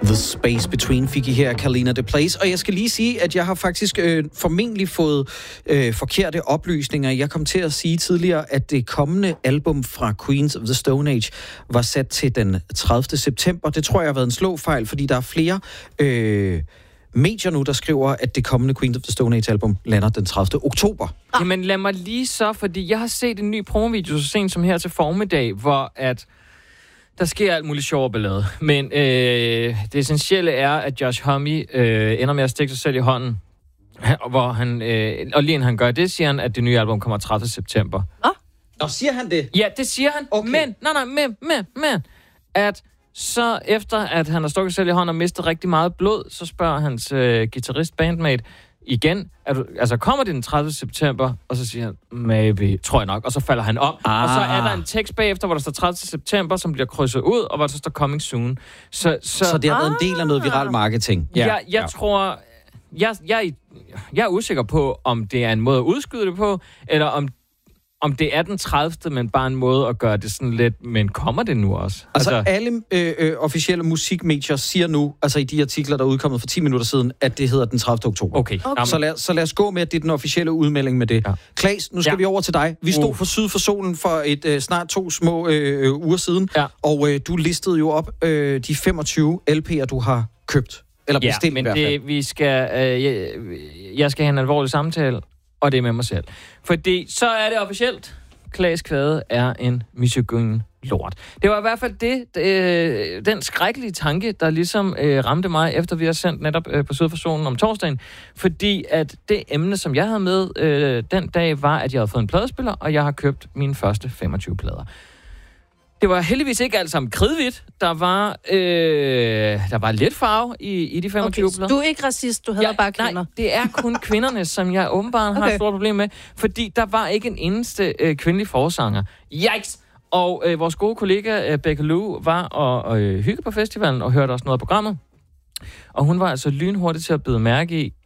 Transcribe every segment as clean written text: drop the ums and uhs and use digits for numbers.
The Space Between fik I her, Kalina The Place. Og jeg skal lige sige, at jeg har faktisk formentlig fået forkerte oplysninger. Jeg kom til at sige tidligere, at det kommende album fra Queens of the Stone Age var sat til den 30. september. Det tror jeg har været en slåfejl, fordi der er flere medier nu, der skriver, at det kommende Queens of the Stone Age-album lander den 30. oktober. Jamen lad mig lige så, fordi jeg har set en ny promovideo så sent som her til formiddag, hvor at der sker alt muligt sjov ballade. Men det essentielle er, at Josh Homme ender med at stikke sig selv i hånden. Hvor han, og lige inden han gør det, siger han, at det nye album kommer 30. september. Og siger han det? Ja, det siger han. Okay. Men, at så efter, at han har stukket sig selv i hånden og mistet rigtig meget blod, så spørger hans guitarist bandmate igen, kommer det den 30. september? Og så siger han, maybe, tror jeg nok. Og så falder han om. Og så er der en tekst bagefter, hvor der står 30. september, som bliver krydset ud, og hvor der står coming soon. Så det har været en del af noget viral marketing? Jeg tror... Jeg er usikker på, om det er en måde at udskyde det på, eller om det er den 30., men bare en måde at gøre det sådan lidt, men kommer det nu også? Altså alle officielle musikmedier siger nu, altså i de artikler, der er udkommet for 10 minutter siden, at det hedder den 30. oktober. Okay. Så lad os gå med, at det er den officielle udmelding med det. Ja. Klaas, nu skal vi over til dig. Vi stod for Syd for Solen for snart 2 små uger siden, og du listede jo op de 25 LP'er, du har købt. Eller bestemt i hvert fald. Jeg skal have en alvorlig samtale, og det er med mig selv. Fordi så er det officielt. Klaas Kvade er en misogyn lort. Det var i hvert fald den skrækkelige tanke, der ligesom ramte mig, efter vi har sendt netop på Syd for Solen om torsdagen. Fordi at det emne, som jeg havde med den dag, var, at jeg havde fået en pladespiller, og jeg har købt mine første 25 plader. Det var heldigvis ikke alt sammen kridhvidt. Der var lidt farve i de 25 plader. Du er ikke racist, du hedder bare kvinder. Nej, det er kun kvinderne, som jeg åbenbart har et stort problem med. Fordi der var ikke en eneste kvindelig forsanger. Yikes! Og vores gode kollega Becca Lou var og hygge på festivalen og hørte også noget af programmet. Og hun var altså lynhurtig til at bide mærke i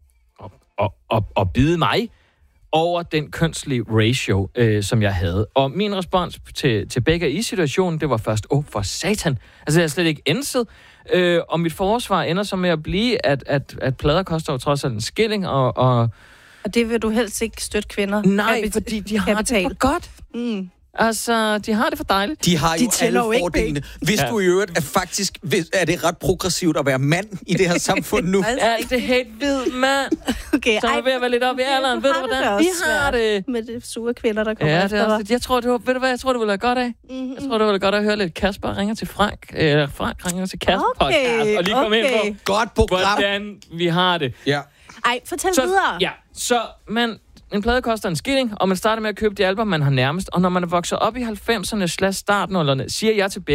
og bide mig over den kønslige ratio, som jeg havde. Og min respons til Becca i situationen, det var først, for satan. Altså, jeg er slet ikke indset. Og mit forsvar ender så med at blive, at plader koster jo trods alt en skilling, og det vil du helst ikke støtte kvinder? Nej, fordi de har det for godt. Altså, de har det for dejligt. De har jo alle fordelene. Hvis du i øvrigt er faktisk... Er det ret progressivt at være mand i det her samfund nu? Er det helt hvid mand? Okay, så er ved at være lidt op i alderen. Ved du, hvordan? Vi har det. Med de sure kvinder, der kommer efter dig. Jeg tror, du vil have godt af. Jeg tror, du vil have godt af at høre lidt Kasper ringer til Frank. Frank ringer til Kasper podcast. Og lige komme ind på, godt program, hvordan vi har det. Ja. Ej, fortæl videre. Ja, så en plade koster en skilling, og man starter med at købe det album, man har nærmest. Og når man er vokset op i 90'erne/startnullerne, siger jeg til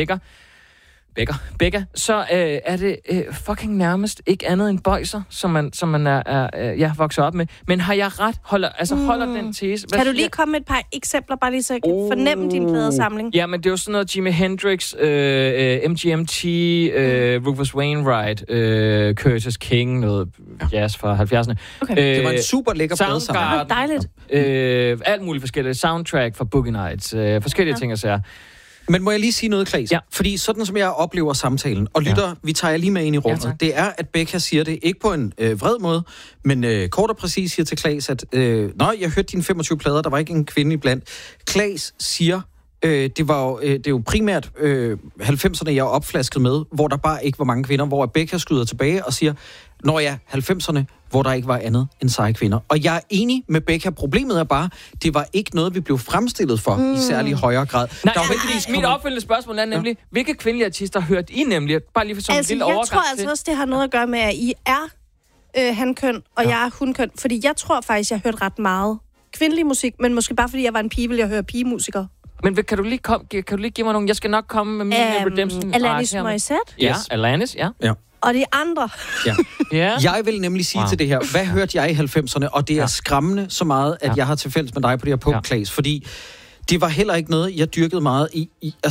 Becca, så er det fucking nærmest ikke andet end bøjser, som man er vokset op med. Men har jeg ret? Holder den tese? Kan du lige komme med et par eksempler, bare lige så jeg kan fornemme din pladesamling? Ja, men det er jo sådan noget Jimi Hendrix, MGMT, Rufus Wainwright, Curtis King, noget jazz fra 70'erne. Okay. Det var en super lækker pladesamling. Dejligt. Alt muligt forskelligt. Soundtrack fra Boogie Nights. Forskellige ting at sige. Men må jeg lige sige noget, Klaas? Ja. Fordi sådan som jeg oplever samtalen, og lytter, vi tager jer lige med ind i rummet, det er, at Becca siger det ikke på en vred måde, men kort og præcis siger til Klaas, at jeg hørte dine 25 plader, der var ikke en kvinde iblandt. Klaas siger, det er jo primært 90'erne, jeg er opflasket med, hvor der bare ikke var mange kvinder, hvor Becca skyder tilbage og siger, 90'erne, hvor der ikke var andet end seje kvinder. Og jeg er enig med Becca. Problemet er bare, det var ikke noget, vi blev fremstillet for i særlig højere grad. Nej, mit opfølgende spørgsmål er nemlig, hvilke kvindelige artister hørte I nemlig? Bare lige for sådan en lille overgang til. Jeg tror altså også, det har noget at gøre med, at I er hankøn, og jeg er hunkøn. Fordi jeg tror faktisk, jeg har hørt ret meget kvindelig musik, men måske bare fordi jeg var en pige, ville jeg høre pigemusikere. Men kan du lige give mig nogle? Jeg skal nok komme med min Redemption. Alanis Morissette? Ja, Alanis, ja. Og de andre. Ja. Jeg vil nemlig sige til det her, hvad hørte jeg i 90'erne? Og det er skræmmende så meget, at jeg har til fælles med dig på det her punkt, Klaas. Fordi det var heller ikke noget, jeg dyrkede meget i. Altså,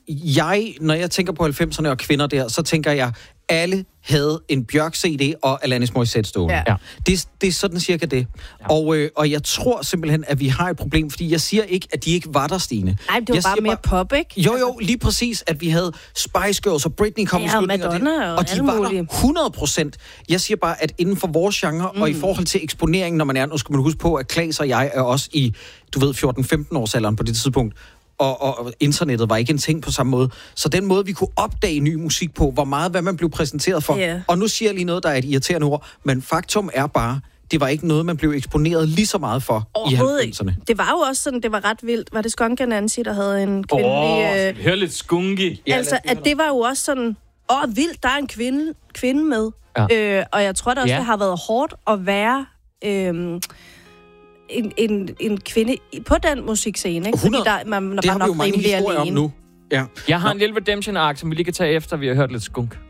når jeg tænker på 90'erne og kvinder der, så tænker jeg, alle havde en Bjørk-CD og Alanis Morissette stående. Ja. Det er sådan cirka det. Ja. Og jeg tror simpelthen, at vi har et problem, fordi jeg siger ikke, at de ikke var der, Stine. Nej, det var bare mere pop, ikke? Jo, lige præcis, at vi havde Spice Girls og Britney kom i slutningen. Madonna og de var der 100%. Jeg siger bare, at inden for vores genre, og i forhold til eksponeringen, når man er, nu skal man huske på, at Claes og jeg er også i, 14-15 års alderen på det tidspunkt, og internettet var ikke en ting på samme måde. Så den måde, vi kunne opdage ny musik på, var meget, hvad man blev præsenteret for. Yeah. Og nu siger jeg lige noget, der er et irriterende ord, men faktum er bare, det var ikke noget, man blev eksponeret lige så meget for i 90'erne. Det var jo også sådan, det var ret vildt. Var det Skunky Nancy, der havde en kvindelig... Hør lidt Skunky. Altså, at det var jo også sådan, vildt, der er en kvinde med. Ja. Og jeg tror da også, det har været hårdt at være... En kvinde på den musikscene, ikke? 100. Fordi man er nok rimelig alene. Nu. Ja. Jeg har en lille redemption-ark, som vi lige kan tage efter, vi har hørt lidt skunk.